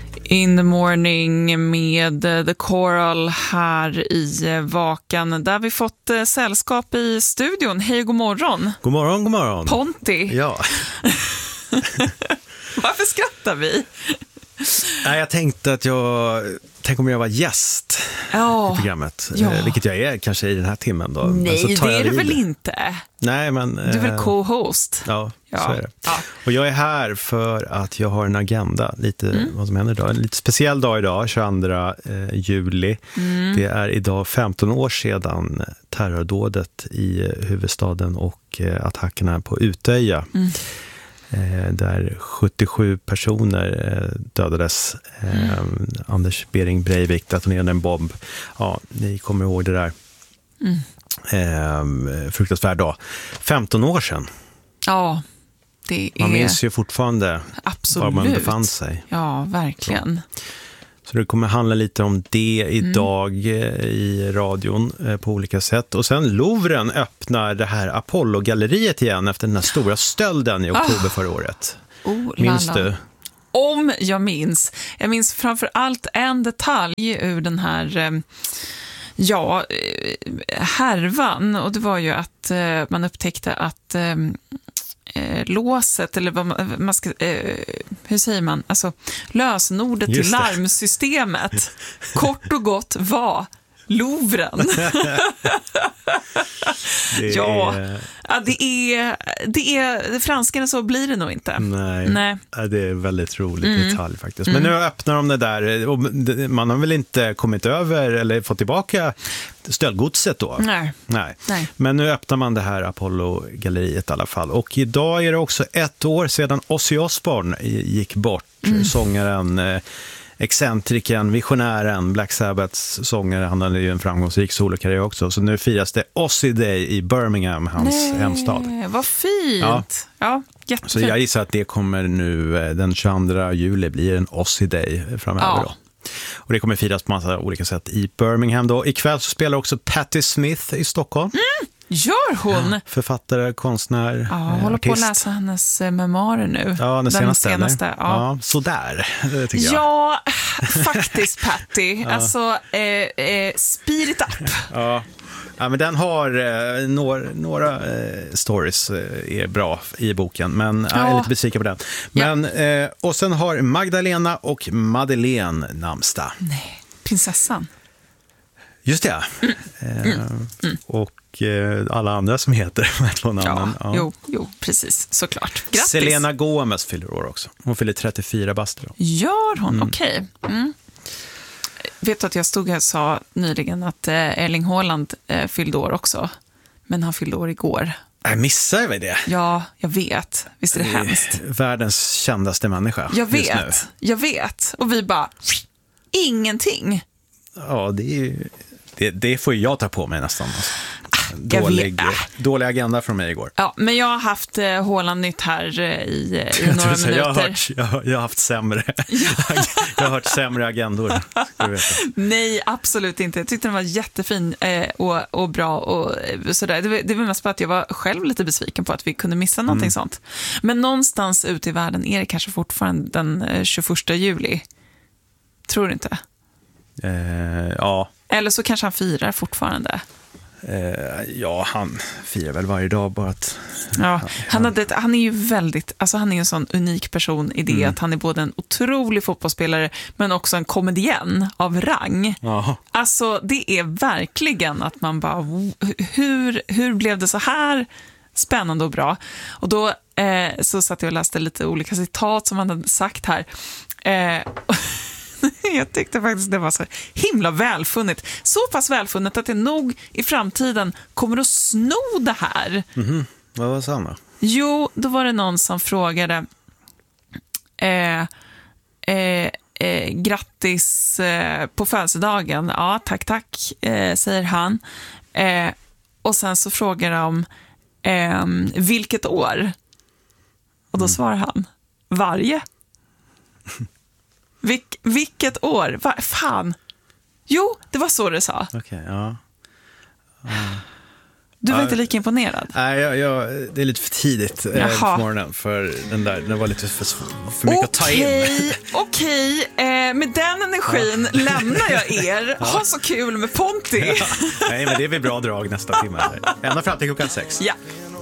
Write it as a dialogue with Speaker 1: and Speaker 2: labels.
Speaker 1: In the morning med The Coral här i Vakan, där vi fått sällskap i studion. Hej och god morgon.
Speaker 2: God morgon, god morgon.
Speaker 1: Ponti.
Speaker 2: Ja.
Speaker 1: Varför skrattar vi?
Speaker 2: Nej, jag tänkte att tänk om jag var gäst i programmet. Vilket jag är kanske i den här timmen då.
Speaker 1: Nej, det är det väl inte.
Speaker 2: Nej, men...
Speaker 1: Du är väl co-host?
Speaker 2: Ja, så är det.
Speaker 1: Ja.
Speaker 2: Och jag är här för att jag har en agenda. Lite vad som händer idag. En lite speciell dag idag, 22 juli. Det är idag 15 år sedan terrordådet i huvudstaden och attackerna på Utöja. Där 77 personer dödades. Anders Behring Breivik detonerade en bomb. Ja, ni kommer ihåg det där. Fruktansvärd dag. 15 år sedan.
Speaker 1: Ja, det är...
Speaker 2: Man minns ju fortfarande var man befann sig.
Speaker 1: Ja, verkligen.
Speaker 2: Så det kommer handla lite om det idag i radion på olika sätt. Och sen Louvren öppnar det här Apollo-galleriet igen efter den här stora stölden i oktober förra året. Minns du?
Speaker 1: Om jag minns. Jag minns framför allt en detalj ur den här härvan. Och det var ju att man upptäckte att... låset, eller vad man ska, hur säger man, alltså lösenordet till larmsystemet kort och gott var Louvren. Det är franskarna, så blir det nog inte. Nej.
Speaker 2: Det är väldigt rolig detalj faktiskt. Men nu öppnar de det där, och man har väl inte kommit över eller fått tillbaka stöldgodset då? Nej. Men nu öppnar man det här Apollo-galleriet i alla fall. Och idag är det också 1 år sedan Ozzy Osbourne gick bort. Sångaren, excentriken, visionären, Black Sabbaths sångare. Han hade ju en framgångsrik solokarriär också. Så nu firas det Ozzy Day i Birmingham, hans hemstad.
Speaker 1: Vad fint! Ja, jättefint.
Speaker 2: Så jag gissar att det kommer nu den 22 juli blir en Ozzy Day framöver då. Och det kommer firas på massa olika sätt i Birmingham då. Ikväll så spelar också Patti Smith i Stockholm.
Speaker 1: Gör hon?
Speaker 2: Ja, författare, konstnär,
Speaker 1: håller
Speaker 2: artist.
Speaker 1: på att läsa hennes memoarer nu.
Speaker 2: Ja, den senaste. Ja, sådär, tycker jag.
Speaker 1: Ja, faktiskt Patti. Alltså, speed it up.
Speaker 2: Ja, men den har några stories är bra i boken, men jag är lite besviken på den. Men, och sen har Magdalena och Madeleine namnsdag.
Speaker 1: Nej, prinsessan.
Speaker 2: Just det. Och alla andra som heter de här två namnen.
Speaker 1: Jo, precis, såklart. Grattis.
Speaker 2: Selena Gomez fyller år också. Hon fyller 34 bast då.
Speaker 1: Gör hon? Okej. Vet du att jag stod här och sa nyligen att Erling Haaland fyllde år också. Men han fyllde år igår.
Speaker 2: Jag missar väl det?
Speaker 1: Ja, jag vet. Visst är det hemskt?
Speaker 2: Världens kändaste människa.
Speaker 1: Jag vet. Och vi bara, ingenting.
Speaker 2: Ja, det får jag ta på mig nästan. Alltså. Dålig agenda från mig igår.
Speaker 1: Ja, men jag har haft Haaland-nytt här i några minuter.
Speaker 2: Jag har haft sämre. Jag har hört sämre agendor.
Speaker 1: Nej, absolut inte. Jag tyckte den var jättefin och bra och sådär. Det var mest på att jag var själv lite besviken på att vi kunde missa någonting sånt. Men någonstans ute i världen är det kanske fortfarande den 21 juli. Tror du inte?
Speaker 2: Ja.
Speaker 1: Eller så kanske han firar fortfarande.
Speaker 2: Han firar väl varje dag bara att...
Speaker 1: Ja, han är ju väldigt... Alltså han är en sån unik person i det att han är både en otrolig fotbollsspelare men också en komedienn av rang.
Speaker 2: Aha.
Speaker 1: Alltså det är verkligen att man bara... Hur blev det så här spännande och bra? Och då så satt jag och läste lite olika citat som han hade sagt här. Jag tyckte faktiskt det var så himla välfunnet. Så pass välfunnet att jag nog i framtiden kommer att sno det här.
Speaker 2: Vad var samma?
Speaker 1: Jo, då var det någon som frågade grattis på födelsedagen. Ja, tack, säger han. Och sen så frågar de vilket år? Och då svarar han varje. Vilket år? Fan. Jo, det var så det sa.
Speaker 2: Okej, ja.
Speaker 1: Du var inte lika imponerad?
Speaker 2: Nej, det är lite för tidigt på morgonen för den var lite för mycket att ta in.
Speaker 1: Okej. Med den energin lämnar jag er. Ha så kul med Ponti.
Speaker 2: Nej, men det är väl bra drag nästa timme. Ända fram till 6:00.
Speaker 1: Ja.